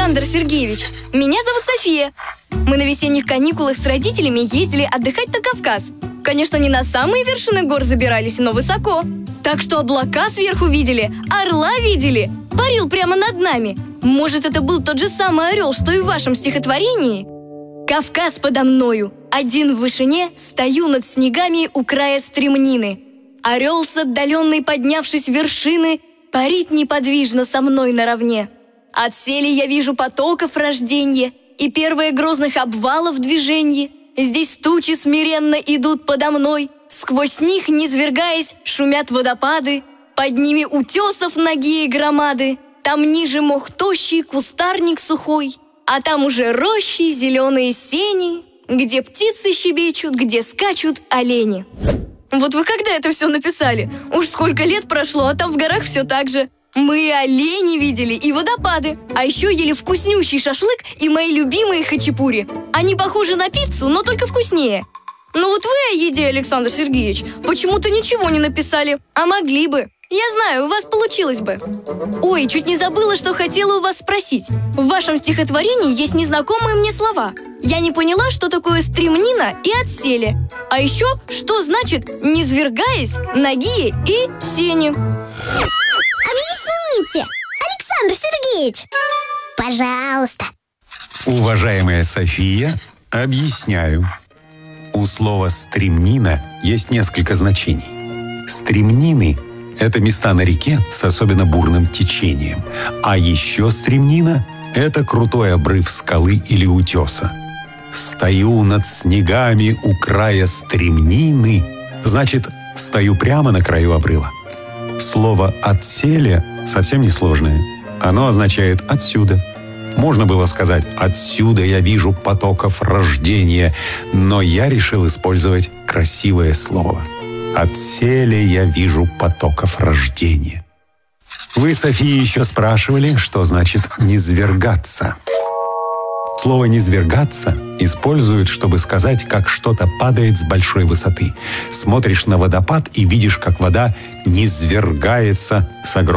Александр Сергеевич. Меня зовут София. Мы на весенних каникулах с родителями ездили отдыхать на Кавказ. Конечно, не на самые вершины гор забирались, но высоко. Так что облака сверху видели, орла видели. Парил прямо над нами. Может, это был тот же самый орел, что и в вашем стихотворении? Кавказ подо мною, один в вышине, стою над снегами у края стремнины. Орел с отдаленной поднявшись вершины парит неподвижно со мной наравне. От сели я вижу потоков рожденья и первые грозных обвалов движенья. Здесь тучи смиренно идут подо мной, сквозь них, низвергаясь, шумят водопады. Под ними утесов нагие громады. Там ниже мох тощий, кустарник сухой, а там уже рощи, зеленые сени, где птицы щебечут, где скачут олени. Вот вы когда это все написали? Уж сколько лет прошло, а там в горах все так же. Мы и оленей видели, и водопады. А еще ели вкуснющий шашлык и мои любимые хачапури. Они похожи на пиццу, но только вкуснее. Ну вот вы о еде, Александр Сергеевич, почему-то ничего не написали, а могли бы. Я знаю, у вас получилось бы. Ой, чуть не забыла, что хотела у вас спросить. В вашем стихотворении есть незнакомые мне слова. Я не поняла, что такое стремнина и отселе. А еще, что значит «низвергаясь», «нагие» и «сени». Объясните, Александр Сергеевич, пожалуйста. Уважаемая София, объясняю. У слова «стремнина» есть несколько значений. Стремнины – это места на реке с особенно бурным течением. А еще стремнина – это крутой обрыв скалы или утеса. «Стою над снегами у края стремнины» значит «стою прямо на краю обрыва». Слово «отселе» совсем несложное. Оно означает «отсюда». Можно было сказать «отсюда я вижу потоков рождения», но я решил использовать красивое слово. «Отселе я вижу потоков рождения». Вы, София, еще спрашивали, что значит «низвергаться». Слово «низвергаться» используют, чтобы сказать, как что-то падает с большой высоты. Смотришь на водопад и видишь, как вода низвергается с огромной